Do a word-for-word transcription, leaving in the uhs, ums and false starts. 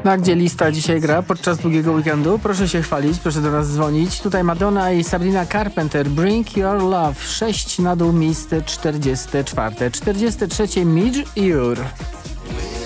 No a gdzie lista dzisiaj gra podczas długiego weekendu? Proszę się chwalić, proszę do nas dzwonić. Tutaj Madonna i Sabrina Carpenter, Bring Your Love. sześć na dół, miejsce czterdzieste czwarte. czterdzieste trzecie Midge Ure.